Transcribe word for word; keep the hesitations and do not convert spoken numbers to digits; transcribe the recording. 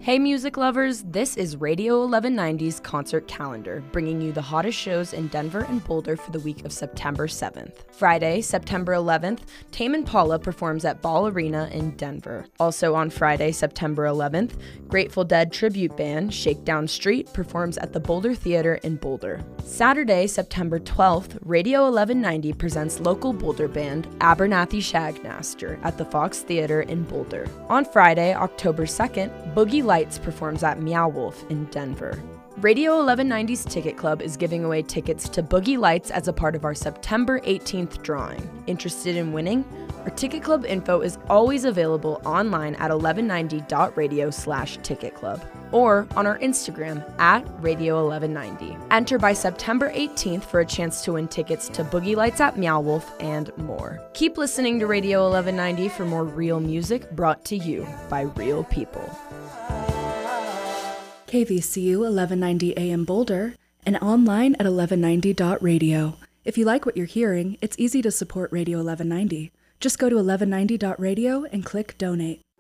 Hey music lovers, this is Radio eleven ninety's concert calendar, bringing you the hottest shows in Denver and Boulder for the week of September seventh. Friday, September eleventh, Tame Impala performs at Ball Arena in Denver. Also on Friday, September eleventh, Grateful Dead tribute band Shakedown Street performs at the Boulder Theater in Boulder. Saturday, September twelfth, Radio eleven ninety presents local Boulder band Abernathy Shagmaster at the Fox Theater in Boulder. On Friday, October second, Boogie Lights performs at Meow Wolf in Denver. Radio eleven ninety's Ticket Club is giving away tickets to Boogie Lights as a part of our September eighteenth drawing. Interested in winning? Our Ticket Club info is always available online at eleven ninety dot radio slash ticket club or on our Instagram at Radio eleven ninety. Enter by September eighteenth for a chance to win tickets to Boogie Lights at Meow Wolf and more. Keep listening to Radio eleven ninety for more real music brought to you by real people. K V C U eleven ninety A M Boulder and online at eleven ninety dot radio. If you like what you're hearing, it's easy to support Radio eleven ninety. Just go to eleven ninety dot radio and click donate.